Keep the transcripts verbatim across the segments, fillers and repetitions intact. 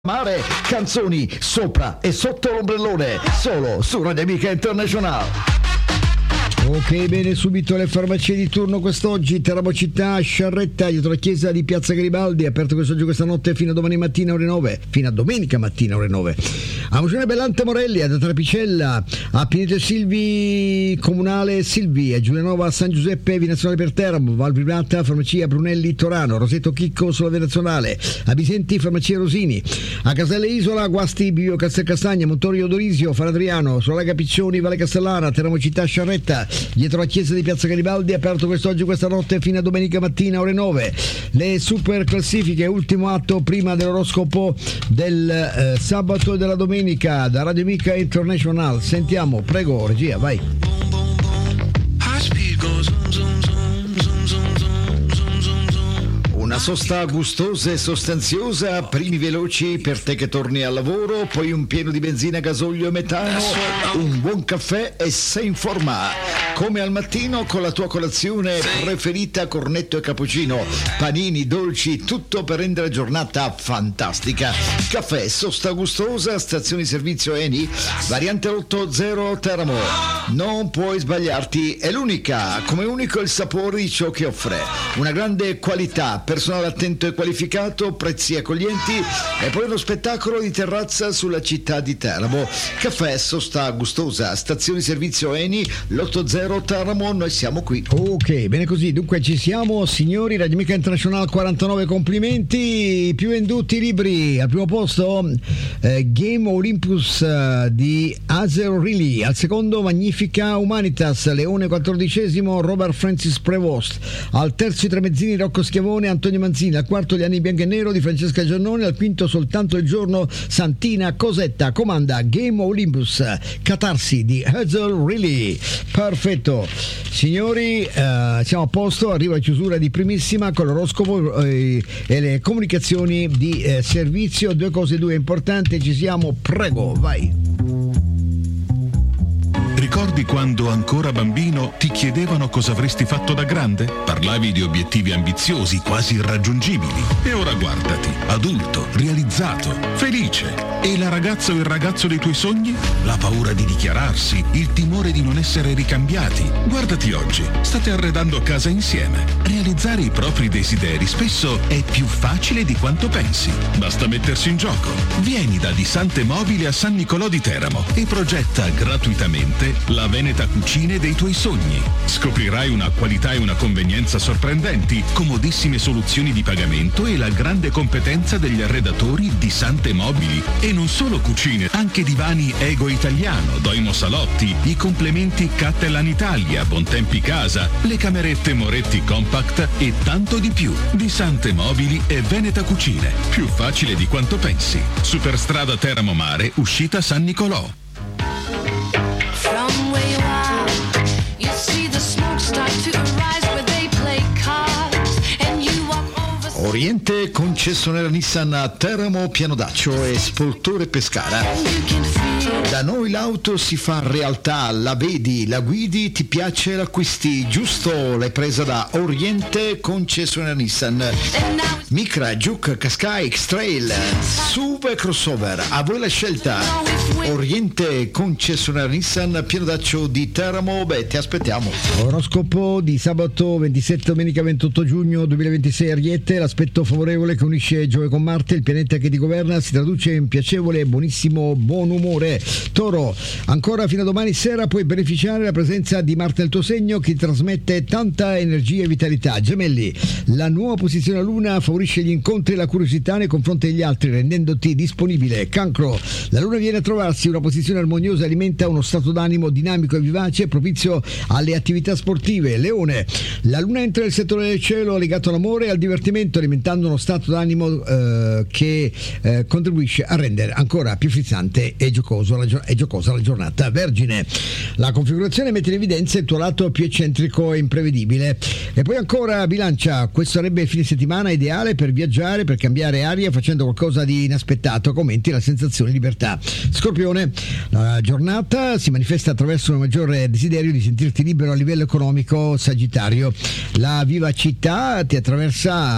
Mare, canzoni sopra e sotto l'ombrellone, solo su Radio Amica International. Ok, bene, subito le farmacie di turno quest'oggi. Teramo Città, Sciarretta, dietro la chiesa di Piazza Garibaldi, aperto quest'oggi, questa notte fino a domani mattina ore nove, fino a domenica mattina ore nove. A Mugione Bellante Morelli, ad Trapicella, a Pineto Silvi Comunale Silvi, a Giulianova San Giuseppe, Via Nazionale per Teramo, Val Vibrata, Farmacia Brunelli Torano, Rosetto Chicco sulla Via Nazionale, a Bisenti Farmacia Rosini, a Caselle Isola, Guasti Bivio Castel Castagna, Montorio Dorisio, Faradriano, sulla Laga Piccioni, Valle Castellana, Teramo Città, Sciarretta, dietro la chiesa di Piazza Garibaldi, aperto quest'oggi, questa notte fino a domenica mattina ore nove. Le super classifiche, ultimo atto prima dell'oroscopo del eh, sabato e della domenica da Radio Amica International. Sentiamo, prego regia, vai. Una sosta gustosa e sostanziosa, primi veloci per te che torni al lavoro, poi un pieno di benzina, gasolio e metano, un buon caffè e sei in forma. Come al mattino con la tua colazione preferita, cornetto e cappuccino, panini, dolci, tutto per rendere la giornata fantastica. Caffè, sosta gustosa, stazione di servizio Eni, variante otto zero Teramo. Non puoi sbagliarti, è l'unica, come unico il sapore di ciò che offre. Una grande qualità, personale attento e qualificato, prezzi accoglienti e poi uno spettacolo di terrazza sulla città di Teramo. Caffè, sosta gustosa, stazione di servizio Eni, l'otto zero Teramo, noi siamo qui. Ok, bene così, dunque ci siamo, signori. Radio Amica International, quarantanove complimenti, più venduti libri. Al primo posto eh, Game Olympus eh, di Hazel Reilly, al secondo Magnifica Humanitas, Leone quattordicesimo Robert Francis Prevost, al terzo I Tramezzini Rocco Schiavone, Antonio Manzini, al quarto Gli anni bianco e nero di Francesca Giannone, al quinto Soltanto il giorno Santina Cosetta, comanda Game Olympus, Catarsi di Hazel Reilly. Perfetto. Signori, eh, siamo a posto, arriva la chiusura di primissima con l'oroscopo eh, e le comunicazioni di eh, servizio. Due cose, due importanti, ci siamo, prego, vai. Ricordi quando ancora bambino ti chiedevano cosa avresti fatto da grande? Parlavi di obiettivi ambiziosi, quasi irraggiungibili. E ora guardati, adulto, realizzato, felice. E la ragazza o il ragazzo dei tuoi sogni? La paura di dichiararsi, il timore di non essere ricambiati. Guardati oggi, state arredando casa insieme. Realizzare i propri desideri spesso è più facile di quanto pensi. Basta mettersi in gioco. Vieni da Disante Mobili a San Nicolò di Teramo e progetta gratuitamente la Veneta Cucine dei tuoi sogni. Scoprirai una qualità e una convenienza sorprendenti, comodissime soluzioni di pagamento e la grande competenza degli arredatori di Sante Mobili. E non solo cucine, anche divani Ego Italiano, Doimo Salotti, i complementi Cattelan Italia, Bontempi Casa, le camerette Moretti Compact e tanto di più. Di Sante Mobili e Veneta Cucine. Più facile di quanto pensi. Superstrada Teramo Mare, uscita San Nicolò. Oriente, concessionaria Nissan a Teramo, Pianodaccio e Spoltore Pescara. Da noi l'auto si fa realtà, la vedi, la guidi, ti piace, l'acquisti, giusto? L'hai presa da Oriente, concessionaria Nissan. Micra, Juke, Qashqai, X-Trail, S U V e crossover, a voi la scelta. Oriente, concessionaria Nissan, Pianodaccio di Teramo, beh, ti aspettiamo. Oroscopo di sabato ventisette, domenica ventotto giugno duemilaventisei. Ariete, l'aspetto favorevole che unisce Giove con Marte, il pianeta che ti governa, si traduce in piacevole e buonissimo buon umore. Toro, ancora fino a domani sera puoi beneficiare della presenza di Marte nel tuo segno che ti trasmette tanta energia e vitalità. Gemelli, la nuova posizione a Luna favorisce gli incontri e la curiosità nei confronti degli altri, rendendoti disponibile. Cancro, la Luna viene a trovarsi una posizione armoniosa e alimenta uno stato d'animo dinamico e vivace, propizio alle attività sportive. Leone, la Luna entra nel settore del cielo legato all'amore e al divertimento, alimentando uno stato d'animo eh, che eh, contribuisce a rendere ancora più frizzante e giocoso la, è giocosa la giornata. Vergine, la configurazione mette in evidenza il tuo lato più eccentrico e imprevedibile. E poi ancora Bilancia, questo sarebbe il fine settimana ideale per viaggiare, per cambiare aria facendo qualcosa di inaspettato che aumenti la sensazione di libertà. Scorpione, la giornata si manifesta attraverso un maggiore desiderio di sentirti libero a livello economico. Sagittario, la vivacità ti attraversa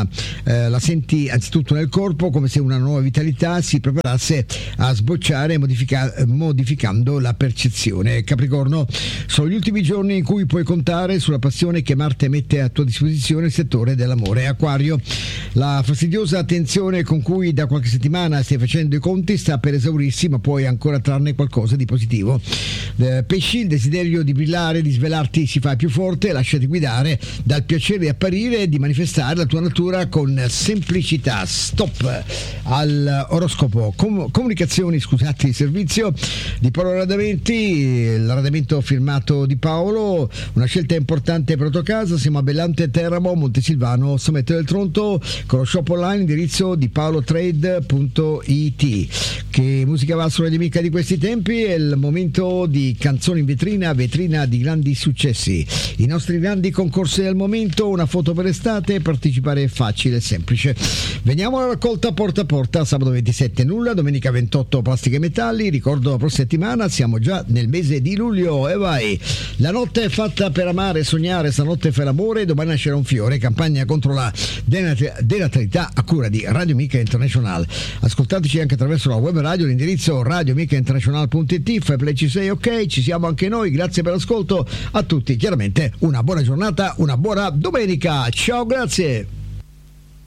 eh, la senti anzitutto nel corpo, come se una nuova vitalità si preparasse a sbocciare modifica- modificando la percezione. Capricorno, sono gli ultimi giorni in cui puoi contare sulla passione che Marte mette a tua disposizione nel settore dell'amore. Acquario, la fastidiosa attenzione con cui da qualche settimana stai facendo i conti sta per esaurirsi, ma puoi ancora trarne qualcosa di positivo. Eh, pesci, il desiderio di brillare, di svelarti si fa più forte, lasciati guidare dal piacere di apparire e di manifestare la tua natura con semplicità. Stop al oroscopo. Com- comunicazioni, scusate, il servizio di Paolo Radamenti, l'arredamento firmato di Paolo, una scelta importante per Autocasa. Siamo a Bellante, Teramo, Montesilvano, Sommetto del Tronto, con lo shop online, indirizzo di paolotrade punto it. Che musica va sulla amica di questi tempi? È il momento di canzoni in vetrina, vetrina di grandi successi. I nostri grandi concorsi del momento, una foto per estate, partecipare è facile e semplice. Veniamo alla raccolta porta a porta, sabato ventisette nulla, domenica ventotto plastica e metalli. Ricordo la prossima settimana, siamo già nel mese di luglio e vai. La notte è fatta per amare e sognare, stanotte fa l'amore, domani nascerà un fiore, campagna contro la denatalità a cura di Radio Amica International. Ascoltateci anche attraverso la web radio, l'indirizzo radio amica international punto it. Fai play, ci sei, ok, ci siamo anche noi, grazie per l'ascolto a tutti, chiaramente una buona giornata, una buona domenica, ciao, grazie.